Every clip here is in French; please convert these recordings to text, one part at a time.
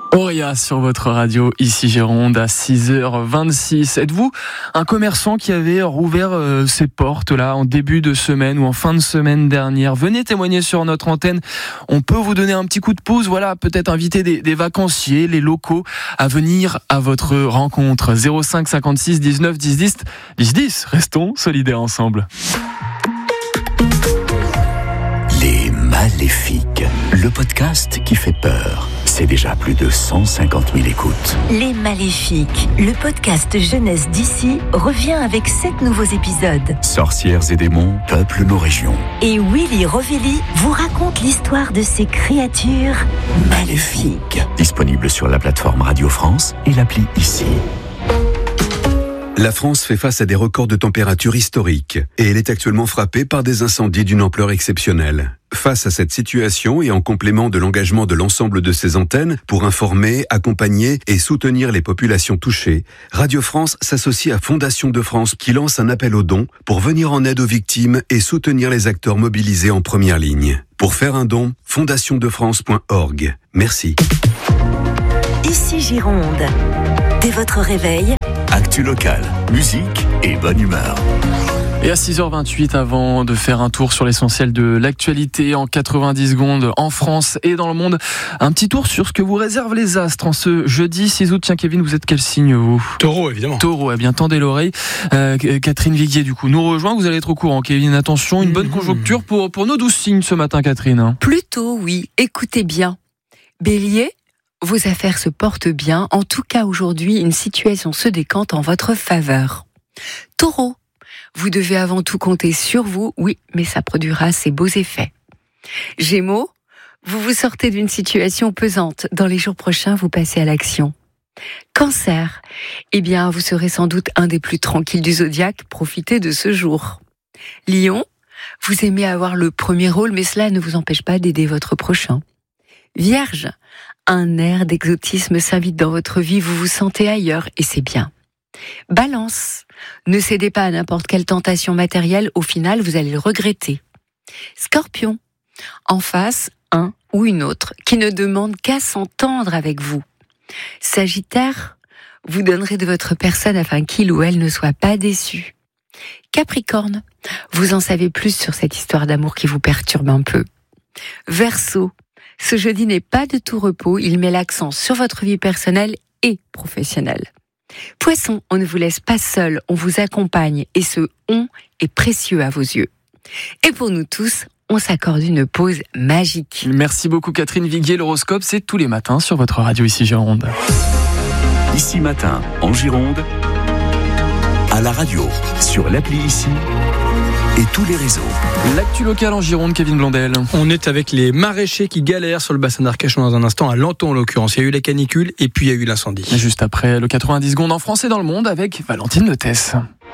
Auria sur votre radio, ici Gironde à 6h26. Êtes-vous un commerçant qui avait rouvert ses portes là en début de semaine ou en fin de semaine dernière? Venez témoigner sur notre antenne. On peut vous donner un petit coup de pouce. Voilà, peut-être inviter des vacanciers, les locaux à venir à votre rencontre. 05 56 19 10 10 10 10. Restons solidaires ensemble. Les Maléfiques, le podcast qui fait peur. C'est déjà plus de 150 000 écoutes. Les Maléfiques, le podcast jeunesse d'ici, revient avec 7 nouveaux épisodes. Sorcières et démons peuplent nos régions. Et Willy Rovelli vous raconte l'histoire de ces créatures maléfiques. Disponible sur la plateforme Radio France et l'appli Ici. La France fait face à des records de température historiques et elle est actuellement frappée par des incendies d'une ampleur exceptionnelle. Face à cette situation et en complément de l'engagement de l'ensemble de ses antennes pour informer, accompagner et soutenir les populations touchées, Radio France s'associe à Fondation de France qui lance un appel aux dons pour venir en aide aux victimes et soutenir les acteurs mobilisés en première ligne. Pour faire un don, fondationdefrance.org. Merci. Ici Gironde. Dès votre réveil, Actu locale, musique et bonne humeur. Et à 6h28, avant de faire un tour sur l'essentiel de l'actualité en 90 secondes en France et dans le monde, un petit tour sur ce que vous réservent les astres en ce jeudi 6 août. Tiens Kevin, vous êtes quel signe vous ? Taureau, évidemment. Taureau, eh bien tendez l'oreille. Catherine Viguier du coup nous rejoint, vous allez être au courant Kevin. Attention, une bonne conjoncture pour nos 12 signes ce matin Catherine. Plutôt oui, écoutez bien. Bélier, vos affaires se portent bien. En tout cas, aujourd'hui, une situation se décante en votre faveur. Taureau, vous devez avant tout compter sur vous, oui, mais ça produira ses beaux effets. Gémeaux, vous vous sortez d'une situation pesante. Dans les jours prochains, vous passez à l'action. Cancer, eh bien, vous serez sans doute un des plus tranquilles du zodiaque. Profitez de ce jour. Lion, vous aimez avoir le premier rôle, mais cela ne vous empêche pas d'aider votre prochain. Vierge, un air d'exotisme s'invite dans votre vie, vous vous sentez ailleurs et c'est bien. Balance, ne cédez pas à n'importe quelle tentation matérielle, au final vous allez le regretter. Scorpion, en face, un ou une autre qui ne demande qu'à s'entendre avec vous. Sagittaire, vous donnerez de votre personne afin qu'il ou elle ne soit pas déçu. Capricorne, vous en savez plus sur cette histoire d'amour qui vous perturbe un peu. Verseau, ce jeudi n'est pas de tout repos, il met l'accent sur votre vie personnelle et professionnelle. Poisson, on ne vous laisse pas seul, on vous accompagne et ce « on » est précieux à vos yeux. Et pour nous tous, on s'accorde une pause magique. Merci beaucoup Catherine Viguier, l'horoscope c'est tous les matins sur votre radio ici Gironde. Ici matin, en Gironde, à la radio, sur l'appli Ici et tous les réseaux. L'actu locale en Gironde, Kevin Blondel. On est avec les maraîchers qui galèrent sur le bassin d'Arcachon dans un instant, à Lanton en l'occurrence. Il y a eu la canicule et puis il y a eu l'incendie. Juste après le 90 secondes en France et dans le monde avec Valentine Letès.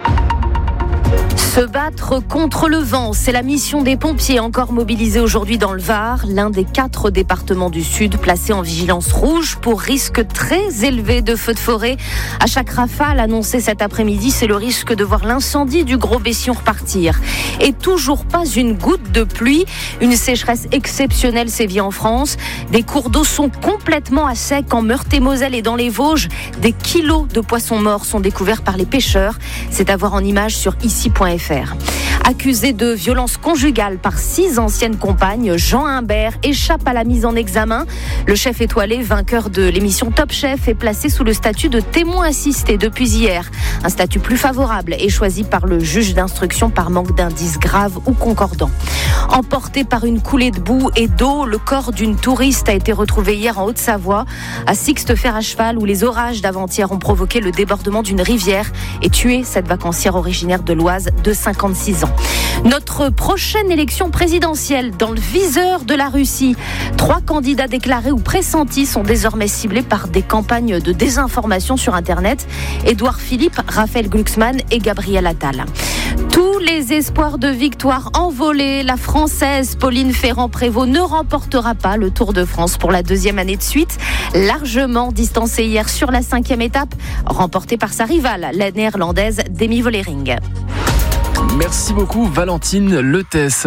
Se battre contre le vent, c'est la mission des pompiers encore mobilisés aujourd'hui dans le Var, l'un des 4 départements du Sud placés en vigilance rouge pour risque très élevé de feux de forêt. À chaque rafale annoncée cet après-midi, c'est le risque de voir l'incendie du Gros Bession repartir. Et toujours pas une goutte de pluie. Une sécheresse exceptionnelle sévit en France. Des cours d'eau sont complètement à sec en Meurthe-et-Moselle et dans les Vosges. Des kilos de poissons morts sont découverts par les pêcheurs. C'est à voir en images sur ici.fr. Accusé de violence conjugale par 6 anciennes compagnes, Jean Humbert échappe à la mise en examen. Le chef étoilé, vainqueur de l'émission Top Chef, est placé sous le statut de témoin assisté depuis hier. Un statut plus favorable est choisi par le juge d'instruction par manque d'indices graves ou concordants. Emporté par une coulée de boue et d'eau, le corps d'une touriste a été retrouvé hier en Haute-Savoie, à Sixte-Fer à cheval, où les orages d'avant-hier ont provoqué le débordement d'une rivière et tué cette vacancière originaire de l'Oise de 56 ans. Notre prochaine élection présidentielle dans le viseur de la Russie. 3 candidats déclarés ou pressentis sont désormais ciblés par des campagnes de désinformation sur Internet. Édouard Philippe, Raphaël Glucksmann et Gabriel Attal. Tous les espoirs de victoire envolés. La Française Pauline Ferrand-Prévot ne remportera pas le Tour de France pour la 2e année de suite. Largement distancée hier sur la 5e étape, remportée par sa rivale, la Néerlandaise Demi Vollering. Merci beaucoup Valentine Letès à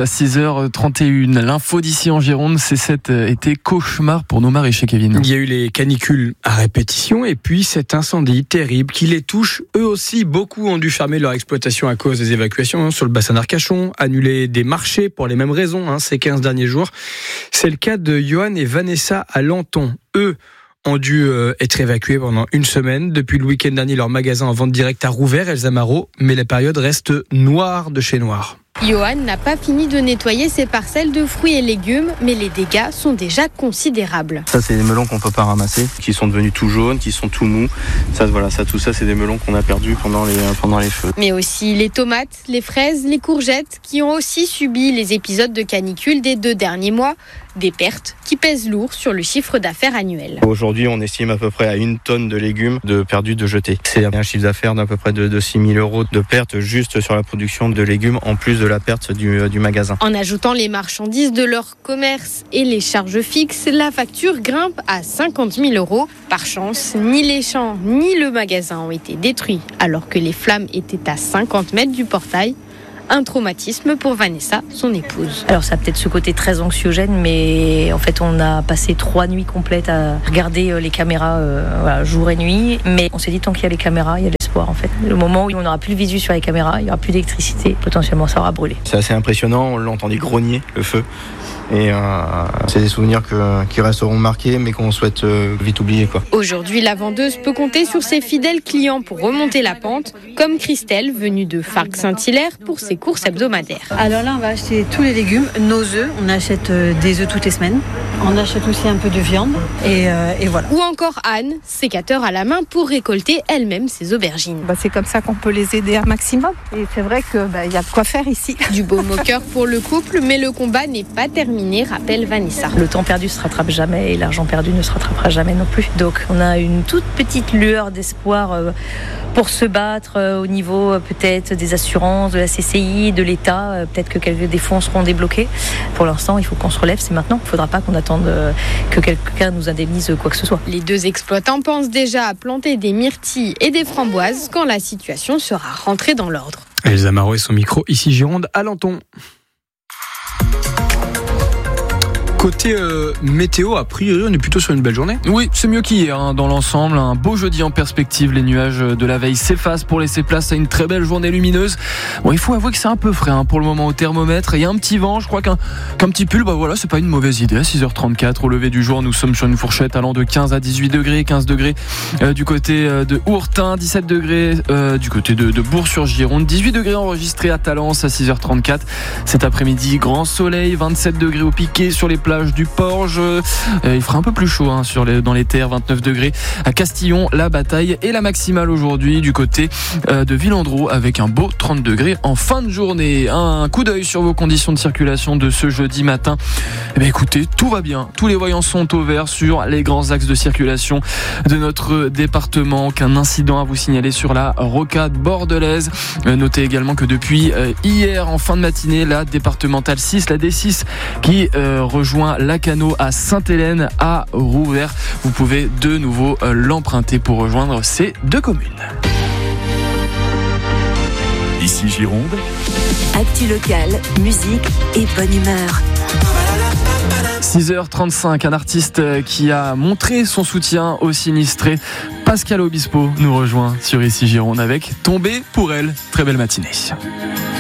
6h31. L'info d'ici en Gironde, c'est cet été cauchemar pour nos maraîchers, Kevin. Il y a eu les canicules à répétition et puis cet incendie terrible qui les touche eux aussi. Beaucoup ont dû fermer leur exploitation à cause des évacuations sur le bassin d'Arcachon, annuler des marchés pour les mêmes raisons ces 15 derniers jours. C'est le cas de Johan et Vanessa à Lanton. Eux ont dû être évacués pendant une semaine. Depuis le week-end dernier, leur magasin en vente directe a rouvert, Elsa Marot, mais la période reste noire de chez noir. Johan n'a pas fini de nettoyer ses parcelles de fruits et légumes, mais les dégâts sont déjà considérables. Ça, c'est des melons qu'on peut pas ramasser, qui sont devenus tout jaunes, qui sont tout mous. Tout ça, c'est des melons qu'on a perdus pendant les feux. Mais aussi les tomates, les fraises, les courgettes, qui ont aussi subi les épisodes de canicule des 2 derniers mois. Des pertes qui pèsent lourd sur le chiffre d'affaires annuel. Aujourd'hui, on estime à peu près à 1 tonne de légumes de perdus, de jetés. C'est un chiffre d'affaires d'à peu près de 6 000 euros de pertes juste sur la production de légumes, en plus de la perte du magasin. En ajoutant les marchandises de leur commerce et les charges fixes, la facture grimpe à 50 000 euros. Par chance, ni les champs ni le magasin ont été détruits, alors que les flammes étaient à 50 mètres du portail. Un traumatisme pour Vanessa, son épouse. Alors ça a peut-être ce côté très anxiogène, mais en fait on a passé 3 nuits complètes à regarder les caméras jour et nuit. Mais on s'est dit tant qu'il y a les caméras, il y a de l'espoir en fait. Le moment où on n'aura plus le visu sur les caméras, il n'y aura plus d'électricité, potentiellement ça aura brûlé. C'est assez impressionnant, on l'entendait grogner le feu. Et c'est des souvenirs qui resteront marqués, mais qu'on souhaite vite oublier, quoi. Aujourd'hui, la vendeuse peut compter sur ses fidèles clients pour remonter la pente, comme Christelle, venue de Farc-Saint-Hilaire pour ses courses hebdomadaires. Alors là, on va acheter tous les légumes, nos œufs. On achète des œufs toutes les semaines. On achète aussi un peu de viande et voilà. Ou encore Anne, sécateur à la main pour récolter elle-même ses aubergines. C'est comme ça qu'on peut les aider un maximum. Et c'est vrai qu'il y a de quoi faire ici. Du baume au cœur pour le couple, mais le combat n'est pas terminé, rappelle Vanessa. Le temps perdu se rattrape jamais et l'argent perdu ne se rattrapera jamais non plus. Donc on a une toute petite lueur d'espoir pour se battre au niveau peut-être des assurances, de la CCI, de l'État. Peut-être que des fonds seront débloqués. Pour l'instant, il faut qu'on se relève, c'est maintenant. Il ne faudra pas qu'on attende que quelqu'un nous indemnise quoi que ce soit. Les 2 exploitants pensent déjà à planter des myrtilles et des framboises quand la situation sera rentrée dans l'ordre. Elsa Marot et son micro, ici Gironde, à Lanton. Côté météo, a priori, on est plutôt sur une belle journée. Oui, c'est mieux qu'hier dans l'ensemble. Un beau jeudi en perspective. Les nuages de la veille s'effacent pour laisser place à une très belle journée lumineuse. Bon, il faut avouer que c'est un peu frais pour le moment au thermomètre. Il y a un petit vent, je crois qu'un petit pull, c'est pas une mauvaise idée. À 6h34, au lever du jour, nous sommes sur une fourchette allant de 15 à 18 degrés, 15 degrés du côté de Hourtin, 17 degrés du côté de Bourg-sur-Gironde, 18 degrés enregistrés à Talence à 6h34. Cet après-midi, grand soleil, 27 degrés au piquet sur les plages du Porge. Il fera un peu plus chaud dans les terres, 29 degrés à Castillon, la Bataille et la maximale aujourd'hui du côté de Villandreau avec un beau 30 degrés en fin de journée. Un coup d'œil sur vos conditions de circulation de ce jeudi matin. Écoutez, tout va bien. Tous les voyants sont au vert sur les grands axes de circulation de notre département. Aucun incident à vous signaler sur la rocade bordelaise. Notez également que depuis hier en fin de matinée, la départementale 6, la D6 qui rejoint Lacanau à Sainte-Hélène a rouvert. Vous pouvez de nouveau l'emprunter pour rejoindre ces 2 communes. Ici Gironde. Actu locale, musique et bonne humeur. 6h35, un artiste qui a montré son soutien aux sinistrés. Pascal Obispo nous rejoint sur Ici Gironde avec Tombé pour elle. Très belle matinée.